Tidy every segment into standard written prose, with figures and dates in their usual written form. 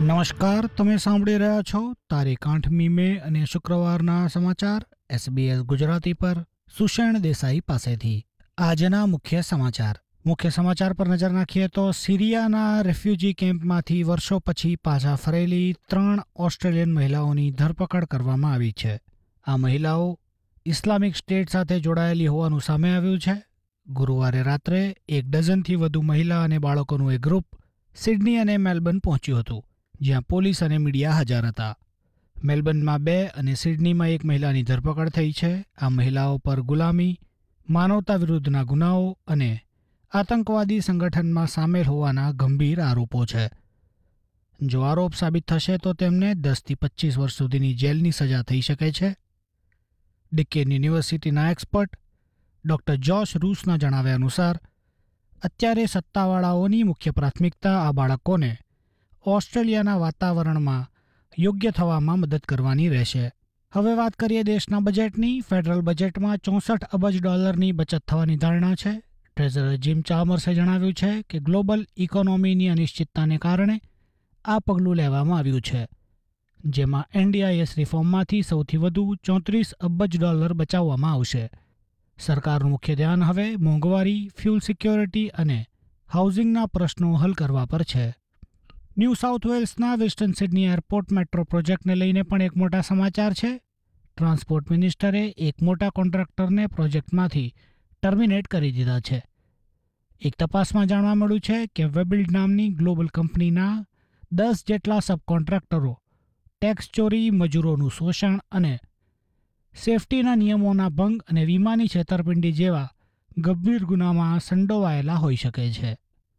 નમસ્કાર, તમે સાંભળી રહ્યા છો તારીખ 8મી મે અને શુક્રવારના સમાચાર SBS ગુજરાતી પર સુષેણ દેસાઈ પાસેથી। આજના મુખ્ય સમાચાર પર નજર નાખીએ તો સિરિયાના રેફ્યુજી કેમ્પમાંથી વર્ષો પછી પાછા ફરેલી 3 ઓસ્ટ્રેલિયન મહિલાઓની ધરપકડ કરવામાં આવી છે। આ મહિલાઓ ઇસ્લામિક સ્ટેટ સાથે જોડાયેલી હોવાનું સામે આવ્યું છે। ગુરુવારે રાત્રે 1 ડઝનથી વધુ મહિલા અને બાળકોનું એક ગ્રુપ સિડની અને મેલબર્ન પહોંચ્યું હતું, જ્યાં પોલીસ અને મીડિયા હાજર હતા। મેલબર્નમાં 2 અને સિડનીમાં 1 મહિલાની ધરપકડ થઈ છે। આ મહિલાઓ પર ગુલામી, માનવતા વિરુદ્ધના ગુનાઓ અને આતંકવાદી સંગઠનમાં સામેલ હોવાના ગંભીર આરોપો છે। જો આરોપ સાબિત થશે તો તેમને 10થી 25 વર્ષ સુધીની જેલની સજા થઈ શકે છે। ડિકેન યુનિવર્સિટીના એક્સપર્ટ ડોક્ટર જોશ રૂસના જણાવ્યા અનુસાર અત્યારે સત્તાવાળાઓની મુખ્ય પ્રાથમિકતા આ બાળકોને ઓસ્ટ્રેલિયાના વાતાવરણમાં યોગ્ય થવામાં મદદ કરવાની રહેશે। હવે વાત કરીએ દેશના બજેટની। ફેડરલ બજેટમાં $64 અબજની બચત થવાની ધારણા છે। ટ્રેઝરર જીમ ચામર્સે જણાવ્યું છે કે ગ્લોબલ ઇકોનોમીની અનિશ્ચિતતાને કારણે આ પગલું લેવામાં આવ્યું છે, જેમાં NDIS રિફોર્મમાંથી સૌથી વધુ $34 અબજ બચાવવામાં આવશે। સરકારનું મુખ્ય ધ્યાન હવે મોંઘવારી, ફ્યુલ સિક્યોરિટી અને હાઉસિંગના પ્રશ્નો હલ કરવા પર છે। New south વેલ્સના western Sydney airport metro પ્રોજેક્ટને લઈને પણ એક મોટા સમાચાર છે। ટ્રાન્સપોર્ટ મિનિસ્ટરે એક મોટા કોન્ટ્રાક્ટરને પ્રોજેક્ટમાંથી ટર્મિનેટ કરી દીધા છે। એક તપાસમાં જાણવા મળ્યું છે કે વેબિલ્ડ નામની ગ્લોબલ કંપનીના 10 જેટલા સબકોન્ટ્રાક્ટરો ટેક્સ ચોરી, મજૂરોનું શોષણ અને સેફટીના નિયમોના ભંગ અને વીમાની છેતરપિંડી જેવા ગંભીર ગુનામાં સંડોવાયેલા હોઈ શકે છે।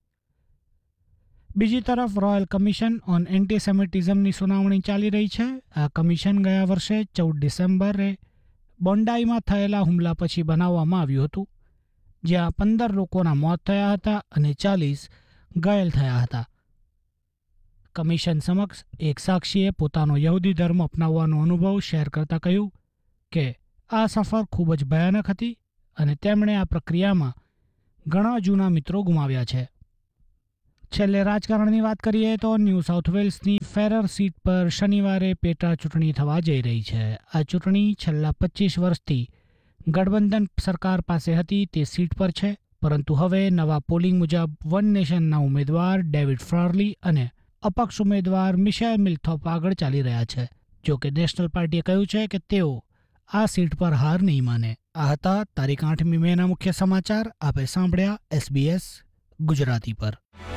બીજી તરફ રોયલ કમિશન ઓન એન્ટીસેમિટિઝમની સુનાવણી ચાલી રહી છે। આ કમિશન ગયા વર્ષે 14 ડિસેમ્બરે બોન્ડાઈમાં થયેલા હુમલા પછી બનાવવામાં આવ્યું હતું, જ્યાં 15 લોકોના મોત થયા હતા અને 40 ઘાયલ થયા હતા। કમિશન સમક્ષ એક સાક્ષીએ પોતાનો યહૂદી ધર્મ અપનાવવાનો અનુભવ શેર કરતા કહ્યું કે આ સફર ખૂબ જ ભયાનક હતી અને તેમણે આ પ્રક્રિયામાં ઘણા જૂના મિત્રો ગુમાવ્યા છે। છેલ્લે રાજકારણની વાત કરીએ તો ન્યૂ સાઉથ વેલ્સની ફેરર સીટ પર શનિવારે પેટા ચૂંટણી થવા જઈ રહી છે। આ ચૂંટણી છેલ્લા 25 વર્ષથી ગઠબંધન સરકાર પાસે હતી તે સીટ પર છે, પરંતુ હવે નવા પોલિંગ મુજબ વન નેશનના ઉમેદવાર ડેવિડ ફ્રાર્લી અને અપક્ષ ઉમેદવાર મિશેલ મિલ્થોપ આગળ ચાલી રહ્યા છે। જો કે નેશનલ પાર્ટીએ કહ્યું છે કે તેઓ આ સીટ પર હાર નહીં માને। આ હતા તારીખ 8મી મેના મુખ્ય સમાચાર। આપે સાંભળ્યા SBS ગુજરાતી પર।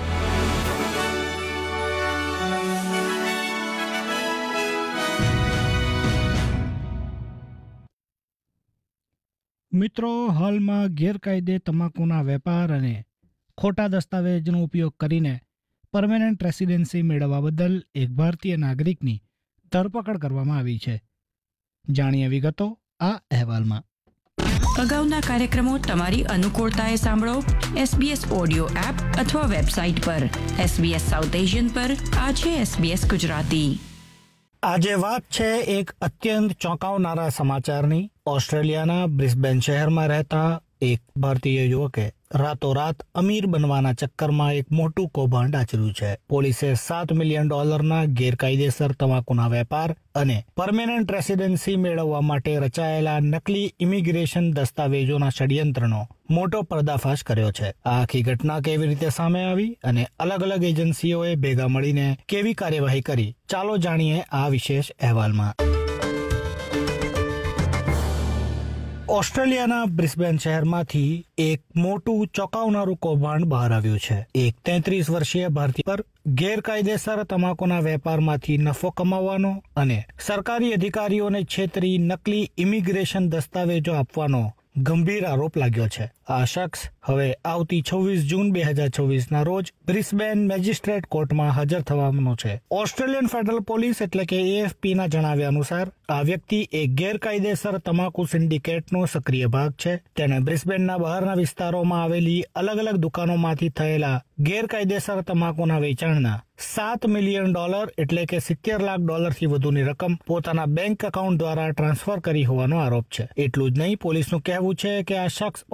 મિત્રો, હાલમાં ગેરકાયદે તમાકુના વેપાર અને ખોટા દસ્તાવેજનો ઉપયોગ કરીને પરમેનન્ટ રેસિડેન્સી મેળવવા બદલ એક ભારતીય નાગરિકની ધરપકડ કરવામાં આવી છે। જાણીએ વિગતો આ અહેવાલમાં। અગાઉના કાર્યક્રમો તમારી અનુકૂળતાએ સાંભળો SBS ઓડિયો એપ અથવા વેબસાઇટ પર। SBS સાઉથ એશિયન પર આ છે SBS ગુજરાતી। આજે વાત છે એક અત્યંત ચોંકાવનારા સમાચારની। ઓસ્ટ્રેલિયાના બ્રિસ્બેન શહેરમાં રહેતા એક ભારતીય યુવકે રાતોરાત અમીર બનવાના ચક્કરમાં એક મોટું કૌભાંડ આચર્યું છે। પોલીસે $7 મિલિયન ગેરકાયદેસર તમાકુના વેપાર અને પરમેનન્ટ રેસિડેન્સી મેળવવા માટે રચાયેલા નકલી ઇમિગ્રેશન દસ્તાવેજોના ષડયંત્રનો મોટો પર્દાફાશ કર્યો છે। આ આખી ઘટના કેવી રીતે સામે આવી અને અલગ અલગ એજન્સીઓએ ભેગા મળીને કેવી કાર્યવાહી કરી, ચાલો જાણીએ આ વિશેષ અહેવાલમાં। ઓસ્ટ્રેલિયાના બ્રિસ્બેન શહેરમાંથી એક મોટું ચોંકાવનારું કૌભાંડ બહાર આવ્યું છે। એક 33 વર્ષીય ભારતીય પર ગેરકાયદેસર તમાકુના વેપારમાંથી નફો કમાવવાનો અને સરકારી અધિકારીઓને છેતરી નકલી ઇમિગ્રેશન દસ્તાવેજો આપવાનો ગંભીર આરોપ લાગ્યો છે। આ શખ્સ હવે આવતી 26 જૂન 2024ના રોજ બ્રિસ્બેન મેજિસ્ટ્રેટ કોર્ટમાં હાજર થવાનો છે। ઓસ્ટ્રેલિયન ફેડરલ પોલીસ એટલે કે AFPના જણાવ્યા અનુસાર આ વ્યક્તિ એક ગેરકાયદેસર તમાકુ સિન્ડિકેટનો સક્રિય ભાગ છે। તેણે બ્રિસ્બેનના બહારના વિસ્તારોમાં આવેલી અલગ અલગ દુકાનોમાંથી થયેલા ગેરકાયદેસર તમાકુના વેચાણના $7 મિલિયન એટલે કે $70 લાખથી વધુની રકમ પોતાના બેંક એકાઉન્ટ દ્વારા ટ્રાન્સફર કરી હોવાનો આરોપ છે। એટલું જ નહીં, પોલીસનું કહેવું છે કે આ શખ્સ ઓસ્ટ્રેલિયા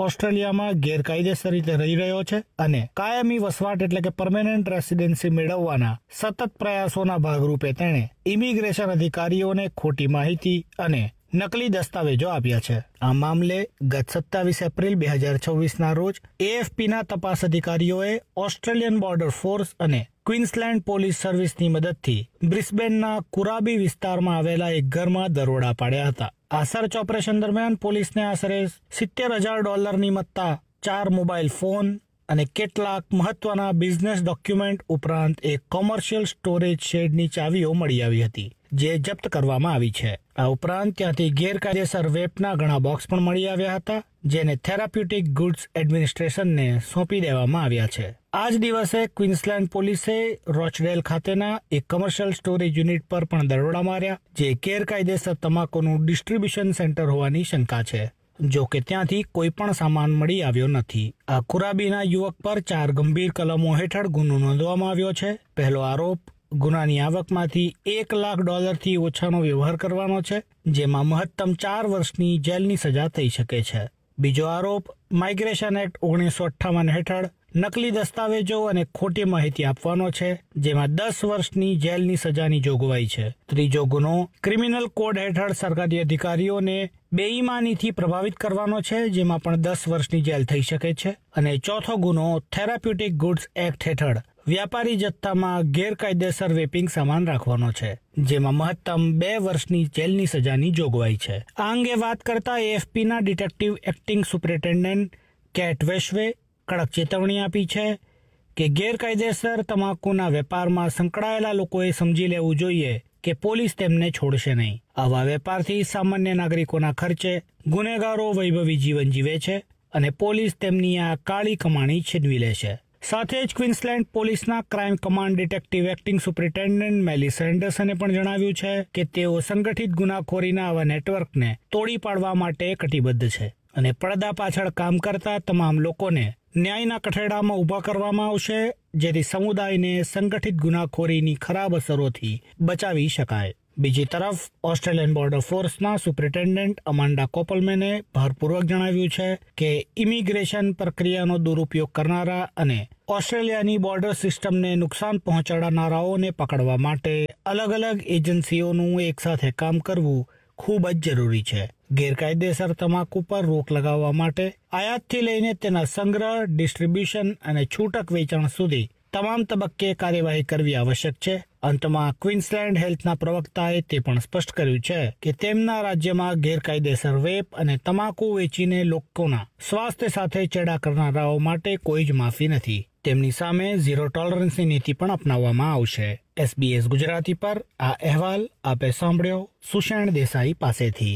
ઓસ્ટ્રેલિયામાં ગેરકાયદેસર રીતે રહી રહ્યો છે અને કાયમી વસવાટ એટલે કે પરમેનન્ટ રેસિડેન્સી મેળવવાના સતત પ્રયાસોના ભાગરૂપે તેણે ઇમિગ્રેશન અધિકારીઓને ખોટી માહિતી અને નકલી દસ્તાવેજો આપ્યા છે. આ મામલે ગત 27 એપ્રિલ 2024ના રોજ AFPના તપાસ અધિકારીઓએ ઓસ્ટ્રેલિયન બોર્ડર ફોર્સ અને ક્વીન્સલેન્ડ પોલીસ સર્વિસની મદદથી બ્રિસ્બેનના કુરાબી વિસ્તારમાં આવેલા એક ઘરમાં દરોડા પાડ્યા હતા. આ સર્ચ ઓપરેશન દરમિયાન પોલીસને આશરે $70,000ની મત્તા 4 મોબાઈલ ફોન અને કેટલાક મહત્વના બિઝનેસ ડોક્યુમેન્ટ ઉપરાંત એક કોમર્શિયલ સ્ટોરેજ શેડની ચાવીઓ મળી આવી હતી, જે જપ્ત કરવામાં આવી છે. આ ઉપરાંત ત્યાંથી ગેરકાયદેસર વેપના ઘણા બોક્સ પણ મળી આવ્યા હતા, જેને થેરાપ્યુટિક ગુડ્સ એડમિનિસ્ટ્રેશનને સોંપી દેવામાં આવ્યા છે. આ જ દિવસે ક્વીન્સલેન્ડ પોલીસે રોચડેલ ખાતેના એક કમર્શિયલ સ્ટોરેજ યુનિટ પર પણ દરોડા માર્યા, જે ગેરકાયદેસર તમાકુનું ડિસ્ટ્રીબ્યુશન સેન્ટર હોવાની શંકા છે. જો કે ત્યાંથી કોઈ પણ સામાન મળી આવ્યો નથી. આ કુરાબીના યુવક પર 4 ગંભીર કલમો હેઠળ ગુનો નોંધવામાં આવ્યો છે. પહેલો આરોપ ગુનાની આવકમાંથી $1 લાખથી ઓછાનો વ્યવહાર કરવાનો છે, જેમાં મહત્તમ 4 વર્ષની જેલની સજા થઈ શકે છે. બીજો આરોપ માઇગ્રેશન એક્ટ 1958 હેઠળ નકલી દસ્તાવેજો અને ખોટી માહિતી આપવાનો છે, જેમાં 10 વર્ષની જેલની સજાની જોગવાઈ છે. ત્રીજો ગુનો ક્રિમિનલ કોડ હેઠળ સરકારી અધિકારીઓને બેઈમાનીથી પ્રભાવિત કરવાનો છે, જેમાં પણ 10 વર્ષની જેલ થઈ શકે છે. અને ચોથો ગુનો થેરાપ્યુટિક ગુડ્સ એક્ટ હેઠળ વ્યાપારી જથ્થામાં ગેરકાયદેસર વેપિંગ સામાન રાખવાનો છે, જેમાં મહત્તમ 2 વર્ષની જેલની સજાની જોગવાઈ છે. આ અંગે વાત કરતા AFPના ડિટેક્ટિવ એક્ટિંગ સુપરિન્ટેન્ડન્ટ કેટ વેશવે કડક ચેતવણી આપી છે કે ગેરકાયદેસર તમાકુના વેપારમાં સંકળાયેલા લોકોએ સમજી લેવું જોઈએ કે પોલીસ તેમને છોડશે નહીં. આવા વેપારથી સામાન્ય નાગરિકોના ખર્ચે ગુનેગારો વૈભવી જીવન જીવે છે અને પોલીસ તેમની આ કાળી કમાણી છીનવી લે છે. સાથે જ ક્વીન્સલેન્ડ પોલીસના crime command detective acting superintendent Melissa એન્ડરસને પણ જણાવ્યું છે કે તેઓ સંગઠિત ગુનાખોરીના આવા નેટવર્કને તોડી પાડવા માટે કટિબદ્ધ છે અને પડદા પાછળ કામ કરતા તમામ લોકોને ન્યાયના કઠેડામાં ઊભા કરવામાં આવશે, જેથી સમુદાયને સંગઠિત ગુનાખોરીની ખરાબ અસરોથી બચાવી શકાય. બીજી તરફ ઓસ્ટ્રેલિયન બોર્ડર ફોર્સના સુપરિન્ટેન્ડન્ટ અમાંડા કોપલમેને ભારપૂર્વક જણાવ્યું છે કે ઇમિગ્રેશન પ્રક્રિયાનો દુરુપયોગ કરનારા અને ઓસ્ટ્રેલિયાની બોર્ડર સિસ્ટમને નુકસાન પહોંચાડનારાઓને પકડવા માટે અલગ અલગ એજન્સીઓનું એકસાથે કામ કરવું ખૂબ જ જરૂરી છે. ગેરકાયદેસર તમાકુ પર રોક લગાવવા માટે આયાતથી લઈને તેના સંગ્રહ, ડિસ્ટ્રીબ્યુશન અને છૂટક વેચાણ સુધી તમામ તબક્કે કાર્યવાહી કરવી આવશ્યક છે. અંતમાં ક્વીન્સલેન્ડ હેલ્થના પ્રવક્તાએ તે પણ સ્પષ્ટ કર્યું છે કે તેમના રાજ્યમાં ગેરકાયદેસર વેપ અને તમાકુ વેચીને લોકોના સ્વાસ્થ્ય સાથે ચેડા કરનારાઓ માટે કોઈ જ માફી નથી. તેમની સામે ઝીરો ટોલરન્સની નીતિ પણ અપનાવવામાં આવશે. SBS ગુજરાતી પર આ અહેવાલ આપે સાંભળ્યો સુષેણ દેસાઈ પાસેથી.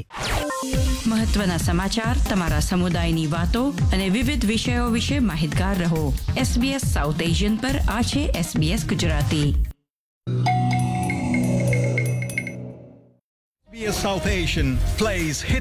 મહત્વના સમાચાર, તમારા સમુદાયની વાતો અને વિવિધ વિષયો વિશે માહિતગાર રહો. SBS સાઉથ એશિયન પર આ છે SBS Gujarati. SBS South Asian plays hit